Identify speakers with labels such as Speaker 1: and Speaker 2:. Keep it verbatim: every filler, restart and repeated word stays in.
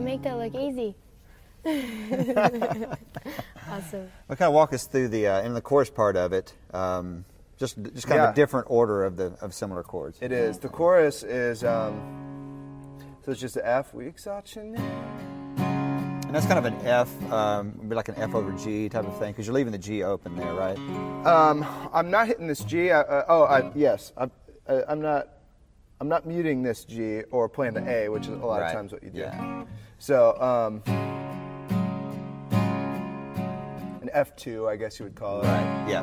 Speaker 1: make that look easy. Awesome.
Speaker 2: Well, kind of walk us through the uh, in the chorus part of it. Um, just just kind
Speaker 3: Yeah.
Speaker 2: of a different order of the of similar chords.
Speaker 3: It is. The chorus is, um, so it's just an F. We exalt your name.
Speaker 2: And that's kind of an F, um, be like an F over G type of thing, because you're leaving the G open there, right?
Speaker 3: Um, I'm not hitting this G. I, uh, oh, I, yes. I, I, I'm not. I'm not muting this G or playing the A, which is a lot
Speaker 2: Right.
Speaker 3: of times what you do.
Speaker 2: Yeah.
Speaker 3: So, um, an F two, I guess you would call it.
Speaker 2: Right. Yeah.